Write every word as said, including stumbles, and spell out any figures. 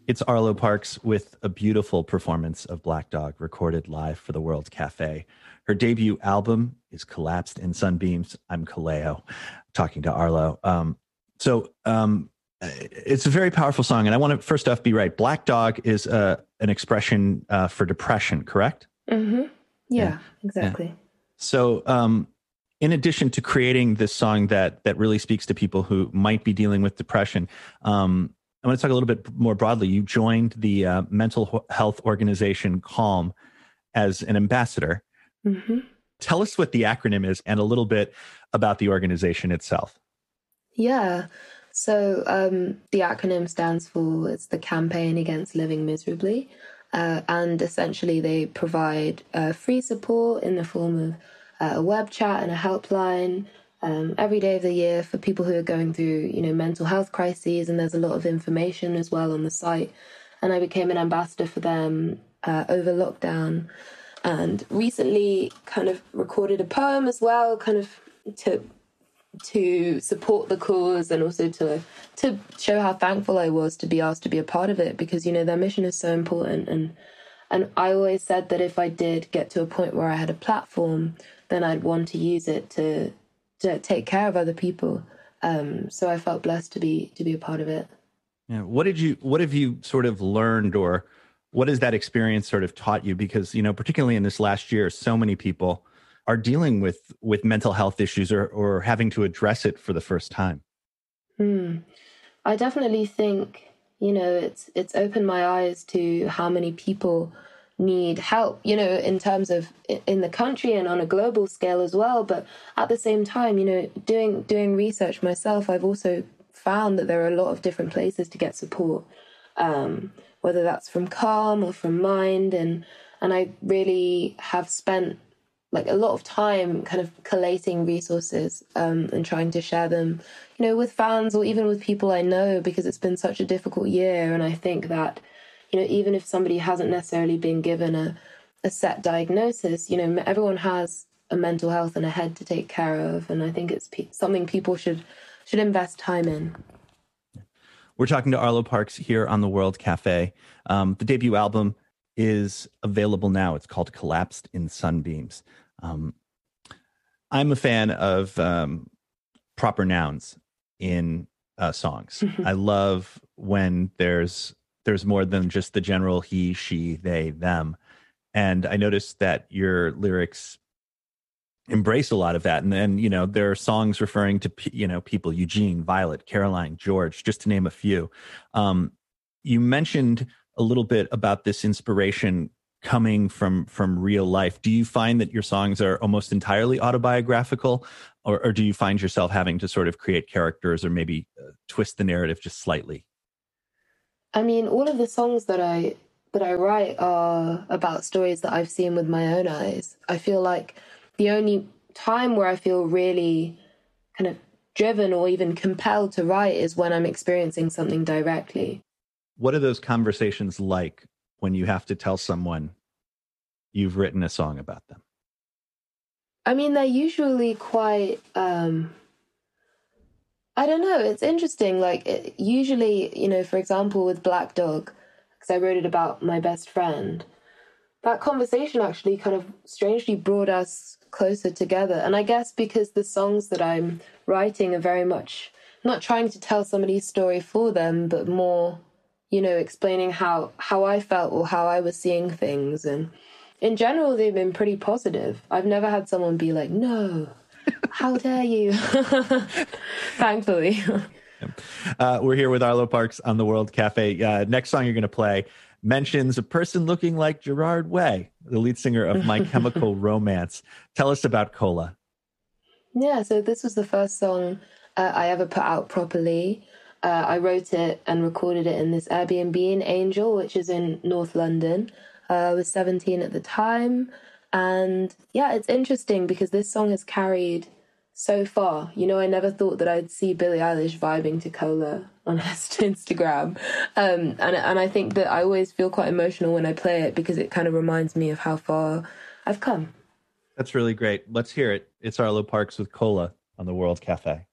It's Arlo Parks with a beautiful performance of Black Dog recorded live for the World Cafe. Her debut album is Collapsed in Sunbeams. I'm Kaleo, talking to Arlo. Um, so um, it's a very powerful song. And I want to first off be right. Black Dog is uh, an expression uh, for depression, correct? Mm-hmm. Yeah, yeah, exactly. Yeah. So um, in addition to creating this song that that really speaks to people who might be dealing with depression, um, I want to talk a little bit more broadly. You joined the uh, mental health organization Calm as an ambassador. Mm-hmm. Tell us what the acronym is and a little bit about the organization itself. Yeah. So um, the acronym stands for, it's the Campaign Against Living Miserably. Uh, and essentially they provide uh, free support in the form of uh, a web chat and a helpline um, every day of the year for people who are going through, you know, mental health crises. And there's a lot of information as well on the site. And I became an ambassador for them uh, over lockdown. And recently kind of recorded a poem as well, kind of to to support the cause and also to to show how thankful I was to be asked to be a part of it, because, you know, their mission is so important. And and I always said that if I did get to a point where I had a platform, then I'd want to use it to to take care of other people. Um, so I felt blessed to be to be a part of it. Yeah. What did you what have you sort of learned, or what has that experience sort of taught you? Because, you know, particularly in this last year, so many people are dealing with with mental health issues or or having to address it for the first time. Hmm. I definitely think, you know, it's it's opened my eyes to how many people need help, you know, in terms of in the country and on a global scale as well. But at the same time, you know, doing doing research myself, I've also found that there are a lot of different places to get support, um, whether that's from Calm or from Mind. And, and I really have spent like a lot of time kind of collating resources um, and trying to share them, you know, with fans or even with people I know, because it's been such a difficult year. And I think that, you know, even if somebody hasn't necessarily been given a, a set diagnosis, you know, everyone has a mental health and a head to take care of. And I think it's pe- something people should should invest time in. We're talking to Arlo Parks here on the World Cafe. Um, the debut album is available now. It's called Collapsed in Sunbeams. Um, I'm a fan of um, proper nouns in uh, songs. I love when there's there's more than just the general he, she, they, them. And I noticed that your lyrics embrace a lot of that. And then, you know, there are songs referring to, you know, people, Eugene, Violet, Caroline, George, just to name a few. Um, you mentioned a little bit about this inspiration coming from from real life. Do you find that your songs are almost entirely autobiographical, or, or do you find yourself having to sort of create characters or maybe uh, twist the narrative just slightly? I mean, all of the songs that I that I write are about stories that I've seen with my own eyes. I feel like the only time where I feel really kind of driven or even compelled to write is when I'm experiencing something directly. What are those conversations like when you have to tell someone you've written a song about them? I mean, they're usually quite, um, I don't know, it's interesting. Like, it, usually, you know, for example, with Black Dog, because I wrote it about my best friend, that conversation actually kind of strangely brought us closer together. And I guess because the songs that I'm writing are very much not trying to tell somebody's story for them, but more, you know, explaining how, how I felt or how I was seeing things. And in general, they've been pretty positive. I've never had someone be like, no, how dare you? Thankfully. Uh, we're here with Arlo Parks on the World Cafe. Uh, next song you're going to play mentions a person looking like Gerard Way, the lead singer of My Chemical Romance. Tell us about Cola. Yeah, so this was the first song uh, I ever put out properly. Uh, I wrote it and recorded it in this Airbnb in Angel, which is in North London. Uh, I was seventeen at the time. And yeah, it's interesting because this song has carried so far. You know, I never thought that I'd see Billie Eilish vibing to Cola on her Instagram. Um, and, and I think that I always feel quite emotional when I play it because it kind of reminds me of how far I've come. That's really great. Let's hear it. It's Arlo Parks with Cola on the World Cafe.